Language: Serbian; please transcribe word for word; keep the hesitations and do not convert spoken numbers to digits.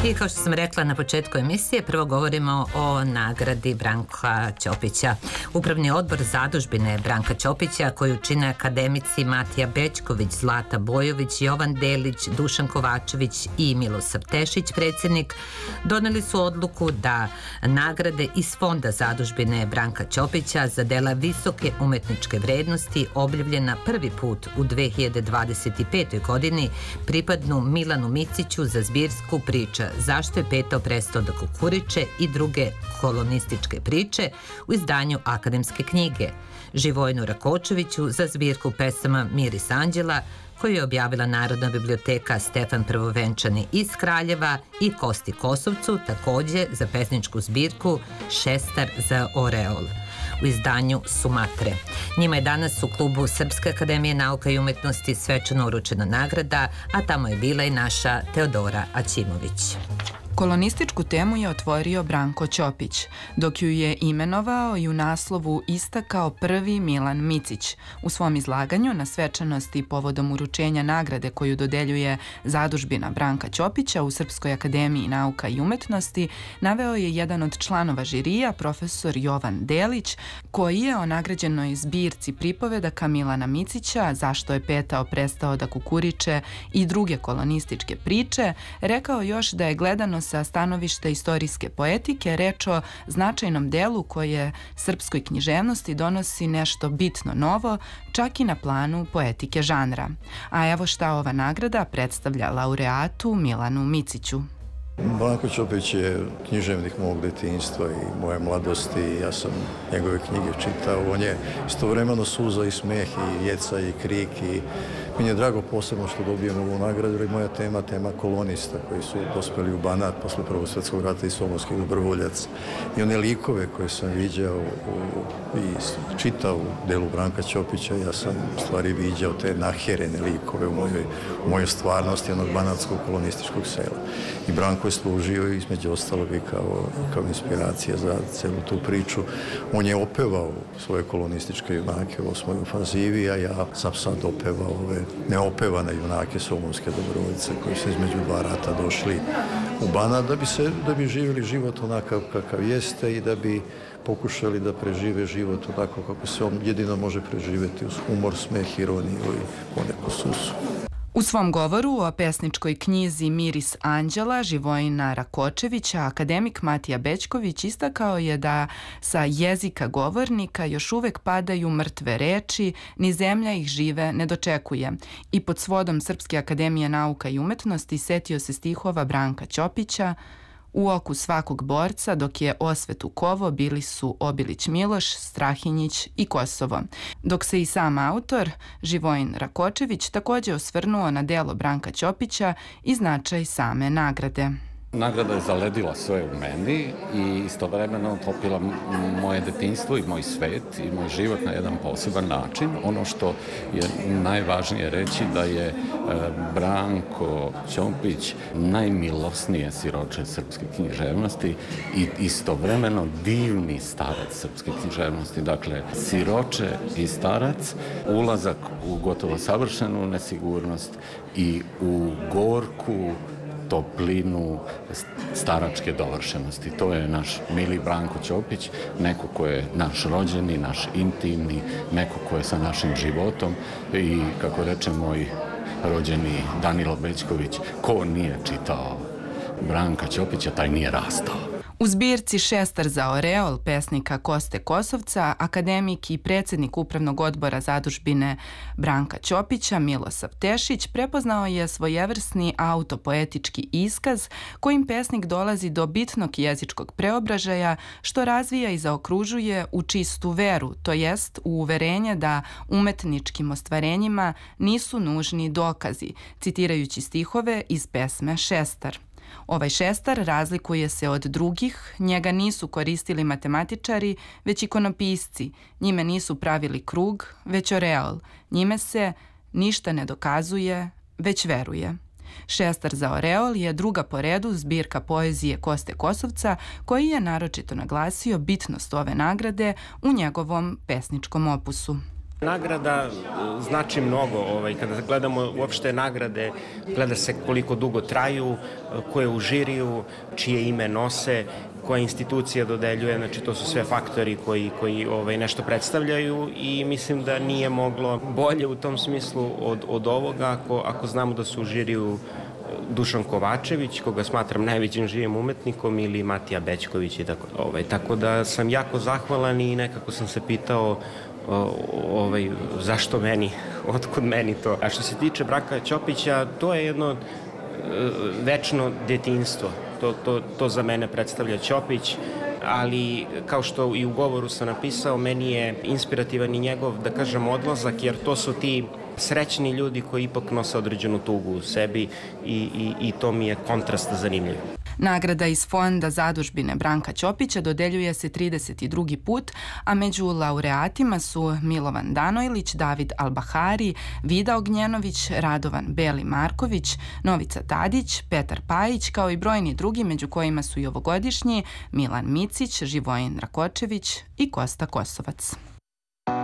I kao što sam rekla na početku emisije, prvo govorimo o nagradi Branka Ćopića. Upravni odbor Zadužbine Branka Ćopića, koju čine akademici Matija Bećković, Zlata Bojović, Jovan Delić, Dušan Kovačević i Milosav Tešić, predsjednik, doneli su odluku da nagrade iz Fonda Zadužbine Branka Ćopića za dela visoke umetničke vrednosti objavljena prvi put u dve hiljade dvadeset petoj. godini pripadnu Milanu Miciću za zbirsku priča Zašto je Peta prestao da kukuriče i druge kolonističke priče u izdanju akademske knjige, Živojinu Rakočeviću za zbirku pesama Miris anđela koju je objavila Narodna biblioteka Stefan Prvovenčani iz Kraljeva i Kosti Kosovcu takođe za pesničku zbirku Šestar za Oreol u izdanju Sumatre. Njima je danas u klubu Srpske akademije nauka i umetnosti svečano uručena nagrada, a tamo je bila i naša Teodora Aćimović. Kolonističku temu je otvorio Branko Ćopić, dok ju je imenovao i u naslovu istakao prvi Milan Micić. U svom izlaganju na svečanosti povodom uručenja nagrade koju dodeljuje Zadužbina Branka Ćopića u Srpskoj akademiji nauka i umetnosti, naveo je jedan od članova žirija, profesor Jovan Delić, koji je o nagrađenoj zbirci pripovedaka Milana Micića Zašto je Peta prestao da kukuriče i druge kolonističke priče, rekao još da je gledano sa stanovišta istorijske poetike reč o značajnom delu koje srpskoj književnosti donosi nešto bitno novo, čak i na planu poetike žanra. A evo šta ova nagrada predstavlja laureatu Milanu Miciću. Branko Ćopić je književnik mog detinjstva i moje mladosti. Ja sam njegove knjige čitao. On je istovremeno suza i smeh i jeca i krik i meni je drago posebno što dobijem ovu nagradu jer je moja tema tema kolonista koji su dospeli u Banat posle Prvog svjetskog rata i Somorskih dobrovoljaca. I one likove koje sam viđao u, i čitao u delu Branka Ćopića, ja sam u stvari viđao te naherene likove u mojoj, u mojoj stvarnosti onog banatskog kolonističkog sela. I Branko je služio između ostalog i kao, kao inspiracija za celu tu priču. On je opevao svoje kolonističke junake u osmoj ofanzivi, a ja sam sad opevao ove neopevane junake Somonske dobrovoljice koji su između dva rata došli u Banat da bi, se, da bi živjeli život onakav kakav jeste i da bi pokušali da prežive život onako kako se on jedino može preživjeti uz humor, smeh, ironiju i poneku susu. U svom govoru o pesničkoj knjizi Miris anđela Živojina Rakočevića akademik Matija Bećković istakao je da sa jezika govornika još uvek padaju mrtve reči, ni zemlja ih žive ne dočekuje. I pod svodom Srpske akademije nauka i umetnosti setio se stihova Branka Ćopića: U oku svakog borca, dok je osvetu kovo, bili su Obilić Miloš, Strahinjić i Kosovo. Dok se i sam autor, Živojin Rakočević, takođe osvrnuo na delo Branka Ćopića i značaj same nagrade. Nagrada je zaledila sve u meni i istovremeno topila moje detinjstvo i moj svet i moj život na jedan poseban način. Ono što je najvažnije reći da je Branko Ćopić najmilosnije siroče srpske književnosti i istovremeno divni starac srpske književnosti. Dakle, siroče i starac, ulazak u gotovo savršenu nesigurnost i u gorku toplinu staračke dovršenosti. To je naš mili Branko Ćopić, neko ko je naš rođeni, naš intimni, neko ko je sa našim životom i, kako reče moj rođeni Danilo Bećković, ko nije čitao Branka Ćopića, taj nije rastao. U zbirci Šestar za Oreol pesnika Koste Kosovca, akademik i predsjednik Upravnog odbora Zadužbine Branka Ćopića, Milosav Tešić, prepoznao je svojevrsni autopoetički iskaz kojim pesnik dolazi do bitnog jezičkog preobražaja što razvija i zaokružuje u čistu veru, to jest u uverenje da umetničkim ostvarenjima nisu nužni dokazi, citirajući stihove iz pesme Šestar. Ovaj šestar razlikuje se od drugih, njega nisu koristili matematičari, već ikonopisci, njime nisu pravili krug, već oreol, njime se ništa ne dokazuje, već veruje. Šestar za Oreol je druga po redu zbirka poezije Koste Kosovca, koji je naročito naglasio bitnost ove nagrade u njegovom pesničkom opusu. Nagrada znači mnogo. Ovaj, kada gledamo uopšte nagrade, gleda se koliko dugo traju, ko je u žiriju, čije ime nose, koja institucija dodeljuje, znači to su sve faktori koji, koji ovaj, nešto predstavljaju i mislim da nije moglo bolje u tom smislu od, od ovoga ako, ako znamo da su u žiriju Dušan Kovačević, koga smatram najvećim živim umetnikom, ili Matija Bećković i tako, ovaj, tako da sam jako zahvalan i nekako sam se pitao O, ovaj, zašto meni, otkud meni to. A što se tiče Branka Ćopića, to je jedno e, večno detinjstvo. To, to, to za mene predstavlja Ćopić, ali kao što i u govoru sam napisao, meni je inspirativan i njegov, da kažem, odlazak, jer to su ti srećni ljudi koji ipak nose određenu tugu u sebi i, i, i to mi je kontrast zanimljiv. Nagrada iz fonda zadužbine Branka Ćopića dodeljuje se trideset drugi put, a među laureatima su Milovan Danojlić, David Albahari, Vida Ognjenović, Radovan Beli Marković, Novica Tadić, Petar Pajić, kao i brojni drugi, među kojima su i ovogodišnji Milan Micić, Živojin Rakočević i Kosta Kosovac.